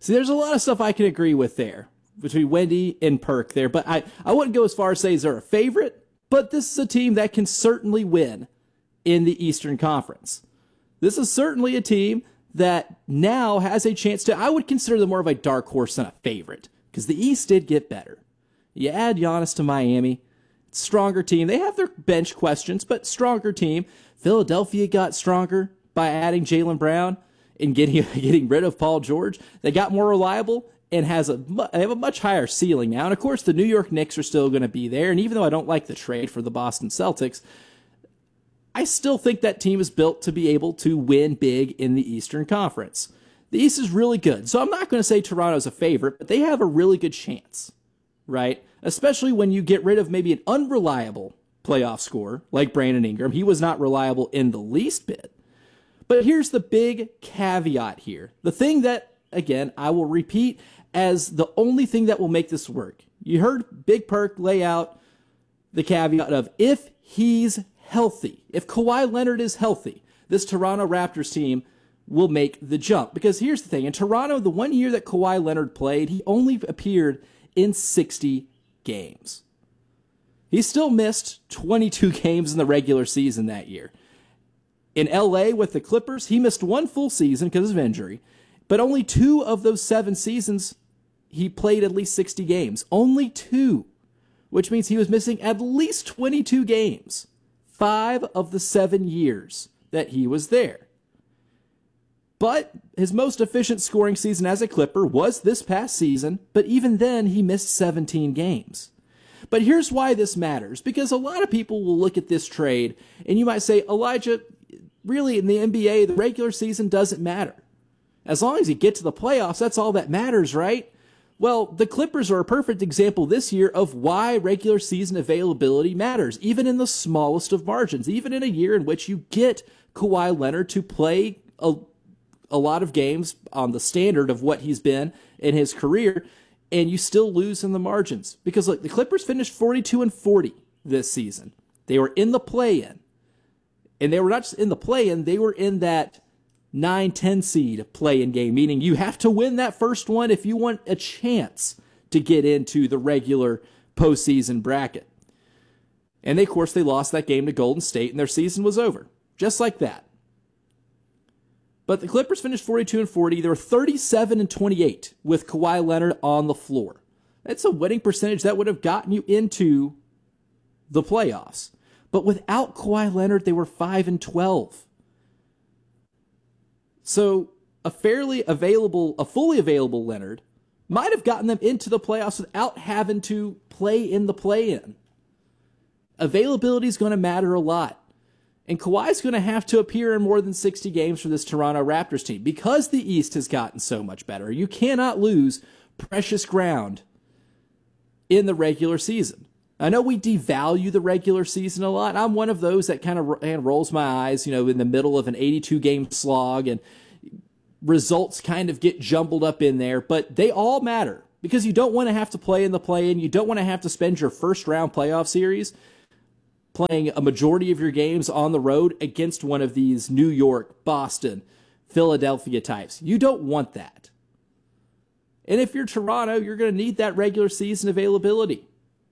See, there's a lot of stuff I can agree with there between Wendy and Perk there, but I wouldn't go as far as say they're a favorite, but this is a team that can certainly win in the Eastern Conference. This is certainly a team that now has a chance to, I would consider them more of a dark horse than a favorite, because the East did get better. You add Giannis to Miami, stronger team. They have their bench questions, but stronger team. Philadelphia got stronger by adding Jaylen Brown and getting rid of Paul George. They got more reliable and they have a much higher ceiling now. And of course, the New York Knicks are still going to be there. And even though I don't like the trade for the Boston Celtics, I still think that team is built to be able to win big in the Eastern Conference. The East is really good. So I'm not going to say Toronto's a favorite, but they have a really good chance, right? Especially when you get rid of maybe an unreliable playoff scorer like Brandon Ingram. He was not reliable in the least bit. But here's the big caveat here. The thing that, again, I will repeat as the only thing that will make this work. You heard Big Perk lay out the caveat of if he's healthy, if Kawhi Leonard is healthy, this Toronto Raptors team will make the jump. Because here's the thing. In Toronto, the 1 year that Kawhi Leonard played, he only appeared in 60 games. He still missed 22 games in the regular season that year. In LA with the Clippers, he missed one full season because of injury, but only 2 of those 7 seasons he played at least 60 games. Only 2, which means he was missing at least 22 games, 5 of the 7 years that he was there. But his most efficient scoring season as a Clipper was this past season, but even then he missed 17 games. But here's why this matters, because a lot of people will look at this trade and you might say, Elijah, really in the NBA, the regular season doesn't matter. As long as you get to the playoffs, that's all that matters, right? Well, the Clippers are a perfect example this year of why regular season availability matters, even in the smallest of margins, even in a year in which you get Kawhi Leonard to play a lot of games on the standard of what he's been in his career, and you still lose in the margins. Because look, the Clippers finished 42-40 this season. They were in the play-in. And they were not just in the play-in, they were in that 9-10 seed play-in game, meaning you have to win that first one if you want a chance to get into the regular postseason bracket. And of course, they lost that game to Golden State, and their season was over. Just like that. But the Clippers finished 42-40. They were 37-28 with Kawhi Leonard on the floor. That's a winning percentage that would have gotten you into the playoffs. But without Kawhi Leonard, they were 5-12. So a fully available Leonard might have gotten them into the playoffs without having to play in the play-in. Availability is going to matter a lot. And Kawhi's going to have to appear in more than 60 games for this Toronto Raptors team because the East has gotten so much better. You cannot lose precious ground in the regular season. I know we devalue the regular season a lot. I'm one of those that kind of rolls my eyes, in the middle of an 82-game slog, and results kind of get jumbled up in there, but they all matter because you don't want to have to play in the play-in. You don't want to have to spend your first-round playoff series playing a majority of your games on the road against one of these New York, Boston, Philadelphia types. You don't want that. And if you're Toronto, you're going to need that regular season availability.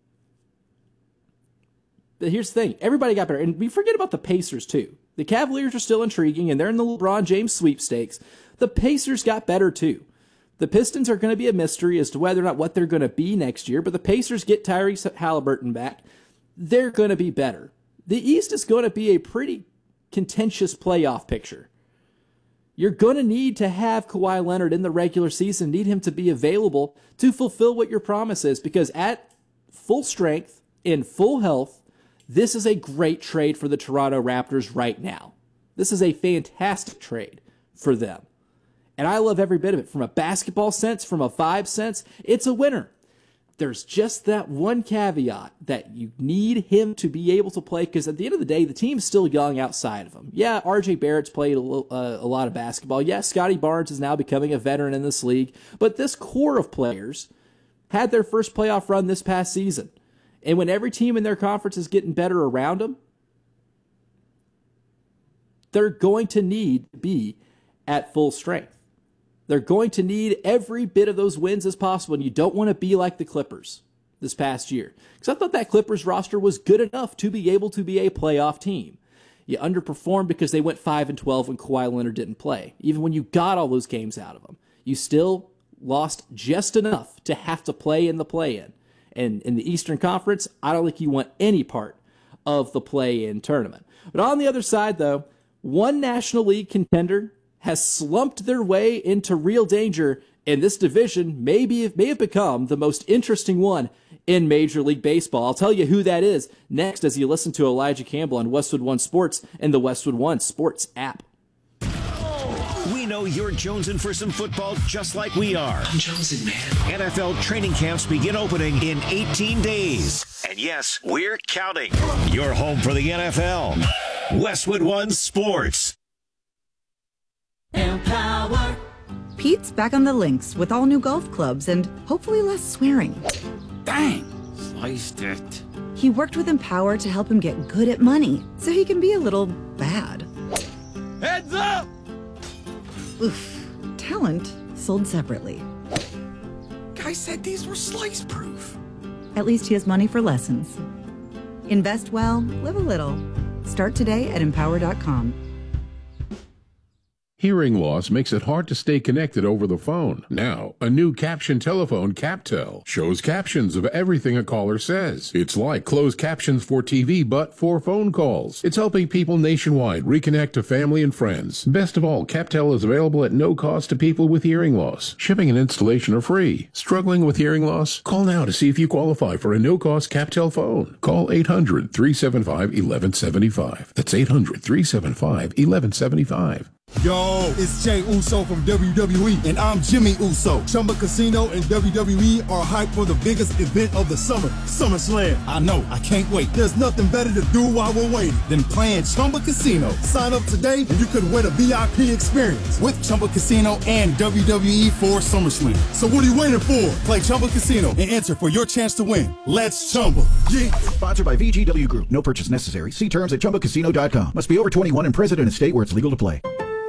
But here's the thing. Everybody got better. And we forget about the Pacers, too. The Cavaliers are still intriguing, and they're in the LeBron James sweepstakes. The Pacers got better, too. The Pistons are going to be a mystery as to whether or not what they're going to be next year, but the Pacers get Tyrese Halliburton back. They're going to be better. The East is going to be a pretty contentious playoff picture. You're going to need to have Kawhi Leonard in the regular season, need him to be available to fulfill what your promise is, because at full strength, in full health, this is a great trade for the Toronto Raptors right now. This is a fantastic trade for them. And I love every bit of it. From a basketball sense, from a vibe sense, it's a winner. There's just that one caveat that you need him to be able to play, because at the end of the day, the team's still young outside of him. Yeah, RJ Barrett's played a lot of basketball. Yeah, Scotty Barnes is now becoming a veteran in this league. But this core of players had their first playoff run this past season. And when every team in their conference is getting better around them, they're going to need to be at full strength. They're going to need every bit of those wins as possible, and you don't want to be like the Clippers this past year. Because I thought that Clippers roster was good enough to be able to be a playoff team. You underperformed because they went 5-12 when Kawhi Leonard didn't play. Even when you got all those games out of them, you still lost just enough to have to play in the play-in. And in the Eastern Conference, I don't think you want any part of the play-in tournament. But on the other side, though, one National League contender has slumped their way into real danger, and this division may have become the most interesting one in Major League Baseball. I'll tell you who that is next as you listen to Elijah Campbell on Westwood One Sports and the Westwood One Sports app. We know you're jonesing for some football just like we are. I'm jonesing, man. NFL training camps begin opening in 18 days. And yes, we're counting. You're home for the NFL. Westwood One Sports. Empower. Pete's back on the links with all new golf clubs and hopefully less swearing. Dang, sliced it. He worked with Empower to help him get good at money so he can be a little bad. Heads up! Oof. Talent sold separately. Guy said these were slice proof. At least he has money for lessons. Invest well, live a little. Start today at empower.com. Hearing loss makes it hard to stay connected over the phone. Now, a new caption telephone, CapTel, shows captions of everything a caller says. It's like closed captions for TV, but for phone calls. It's helping people nationwide reconnect to family and friends. Best of all, CapTel is available at no cost to people with hearing loss. Shipping and installation are free. Struggling with hearing loss? Call now to see if you qualify for a no-cost CapTel phone. Call 800-375-1175. That's 800-375-1175. Yo, it's Jay Uso from WWE, and I'm Jimmy Uso. Chumba Casino and WWE are hyped for the biggest event of the summer, SummerSlam. I know, I can't wait. There's nothing better to do while we're waiting than playing Chumba Casino. Sign up today and you could win a VIP experience with Chumba Casino and WWE for SummerSlam. So what are you waiting for? Play Chumba Casino and enter for your chance to win. Let's Chumba. Yeah. Sponsored by VGW Group. No purchase necessary. See terms at ChumbaCasino.com. Must be over 21 and present in a state where it's legal to play.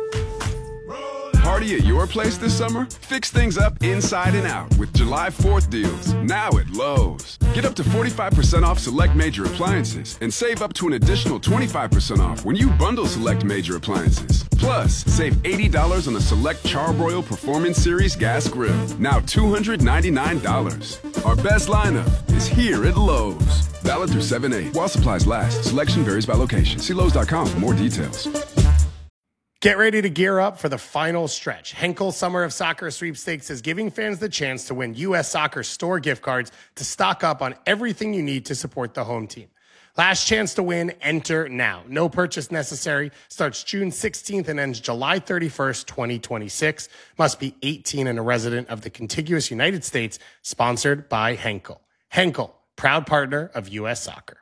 Party at your place this summer? Fix things up inside and out with July 4th deals, now at Lowe's. Get up to 45% off select major appliances and save up to an additional 25% off when you bundle select major appliances. Plus, save $80 on the select Charbroil Performance Series gas grill, now $299. Our best lineup is here at Lowe's. Valid through 7/8. While supplies last, selection varies by location. See Lowe's.com for more details. Get ready to gear up for the final stretch. Henkel Summer of Soccer Sweepstakes is giving fans the chance to win U.S. Soccer store gift cards to stock up on everything you need to support the home team. Last chance to win, enter now. No purchase necessary. Starts June 16th and ends July 31st, 2026. Must be 18 and a resident of the contiguous United States. Sponsored by Henkel. Henkel, proud partner of U.S. Soccer.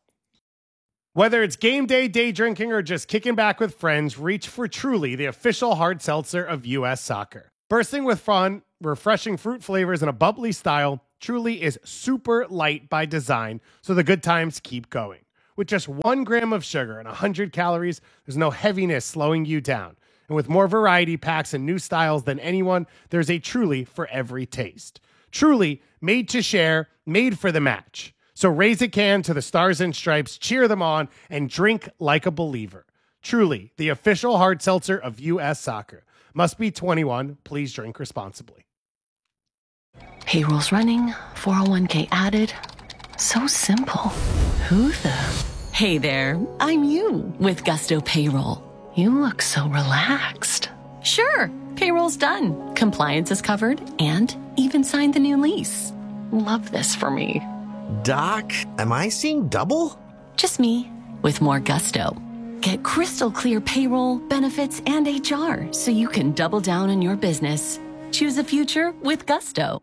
Whether it's game day, day drinking, or just kicking back with friends, reach for Truly, the official hard seltzer of U.S. Soccer. Bursting with fun, refreshing fruit flavors, and a bubbly style, Truly is super light by design, so the good times keep going. With just 1 gram of sugar and 100 calories, there's no heaviness slowing you down. And with more variety packs and new styles than anyone, there's a Truly for every taste. Truly, made to share, made for the match. So raise a can to the Stars and Stripes, cheer them on, and drink like a believer. Truly, the official hard seltzer of U.S. Soccer. Must be 21. Please drink responsibly. Payroll's running, 401k added. So simple. Who the? Hey there, I'm you with Gusto Payroll. You look so relaxed. Sure, payroll's done. Compliance is covered and even signed the new lease. Love this for me. Doc, am I seeing double? Just me, with more gusto. Get crystal clear payroll, benefits, and HR so you can double down on your business. Choose a future with Gusto.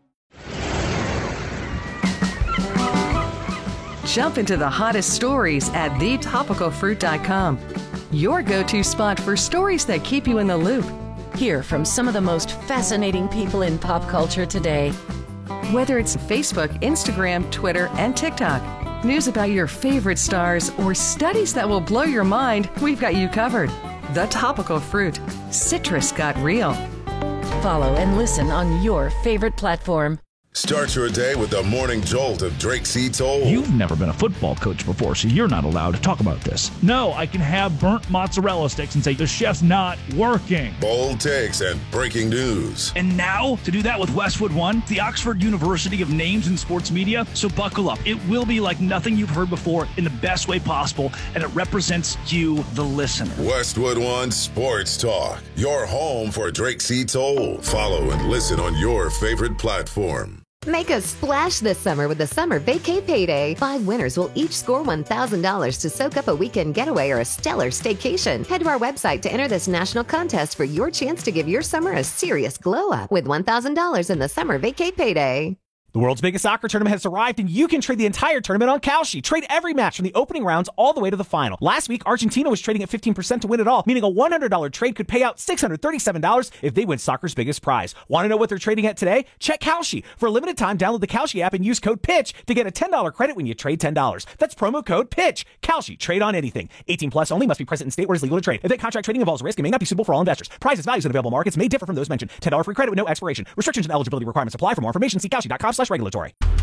Jump into the hottest stories at thetopicalfruit.com. Your go-to spot for stories that keep you in the loop. Hear from some of the most fascinating people in pop culture today. Whether it's Facebook, Instagram, Twitter, and TikTok, news about your favorite stars, or studies that will blow your mind, we've got you covered. The Topical Fruit. Citrus got real. follow and listen on your favorite platform. Start your day with the morning jolt of Drake C. Toll. You've never been a football coach before, so you're not allowed to talk about this. No, I can have burnt mozzarella sticks and say the chef's not working. Bold takes and breaking news. And now, to do that with Westwood One, the Oxford University of names in sports media, so buckle up. It will be like nothing you've heard before in the best way possible, and it represents you, the listener. Westwood One Sports Talk, your home for Drake C. Toll. Follow and listen on your favorite platform. Make a splash this summer with the Summer Vacay Payday. 5 winners will each score $1,000 to soak up a weekend getaway or a stellar staycation. Head to our website to enter this national contest for your chance to give your summer a serious glow up with $1,000 in the Summer Vacay Payday. The world's biggest soccer tournament has arrived, and you can trade the entire tournament on Kalshi. Trade every match from the opening rounds all the way to the final. Last week, Argentina was trading at 15% to win it all, meaning a $100 trade could pay out $637 if they win soccer's biggest prize. Want to know what they're trading at today? Check Kalshi. For a limited time, download the Kalshi app and use code PITCH to get a $10 credit when you trade $10. That's promo code PITCH. Kalshi. Trade on anything. 18 plus only. Must be present in state where it is legal to trade. Event contract trading involves risk and may not be suitable for all investors. Prices, values, and available markets may differ from those mentioned. $10 free credit with no expiration. Restrictions and eligibility requirements apply. For more information, see Kalshi.com/regulatory.